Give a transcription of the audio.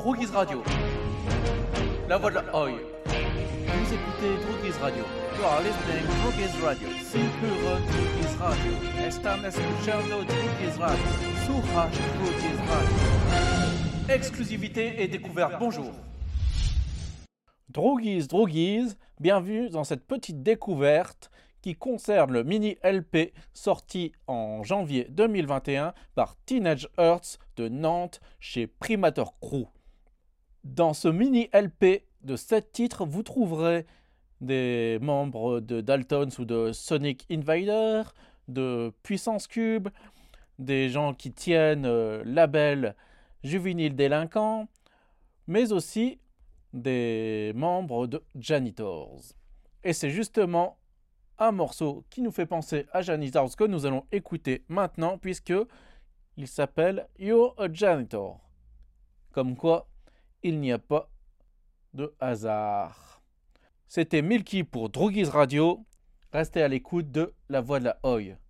Droguise Radio. La voix de la Oi. Vous écoutez Droguise Radio. You are listening to Droguise Radio. Si hören Droguise Radio. Están escuchando Droguise Radio. Suhaj Droguise Radio. Exclusivité et découverte. Bonjour. Droguise, bienvenue dans cette petite découverte qui concerne le mini LP sorti en janvier 2021 par Teenage Hearts de Nantes chez Primator Crew. Dans ce mini LP de 7 titres, vous trouverez des membres de Daltons ou de Sonic Invader, de Puissance Cube, des gens qui tiennent label Juvénile Délinquant, mais aussi des membres de Janitors. Et c'est justement un morceau qui nous fait penser à Janitors que nous allons écouter maintenant, puisque il s'appelle You're a Janitor. Comme quoi, il n'y a pas de hasard. C'était Milky pour Droguise Radio. Restez à l'écoute de La Voix de la Oi.